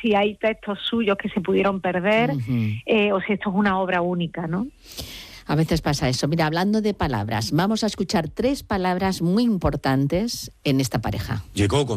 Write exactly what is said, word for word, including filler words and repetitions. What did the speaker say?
si hay textos suyos que se pudieron perder, uh-huh. eh, o si esto es una obra única, ¿no? A veces pasa eso. Mira, hablando de palabras, vamos a escuchar tres palabras muy importantes en esta pareja. Llegó con